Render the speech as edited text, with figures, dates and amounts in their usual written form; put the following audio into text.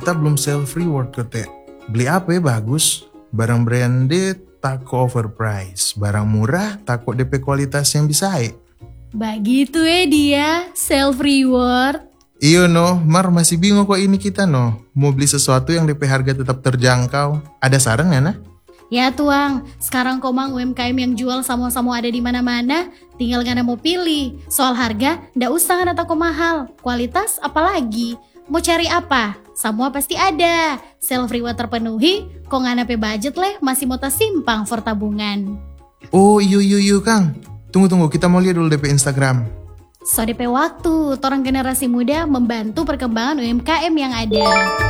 kita belum self reward Teh. Beli apa ya bagus? Barang branded, takut overprice. Barang murah, takut DP kualitas yang bisa Begitu dia, self reward. Iyo no, masih bingung kok ini kita no. Mau beli sesuatu yang DP harga tetap terjangkau. Ada saran ya nah? Ya tuang, sekarang komang UMKM yang jual sama-sama ada di mana-mana, tinggal ngana mau pilih. Soal harga, ndak usah ngana tako mahal. Kualitas apalagi. Mau cari apa? Semua pasti ada. Self reward terpenuhi, kok ngana pe budget leh masih mau simpang for tabungan. Oh iyo Kang. Tunggu, kita mau lihat dulu DP Instagram. So DP waktu, orang generasi muda membantu perkembangan UMKM yang ada.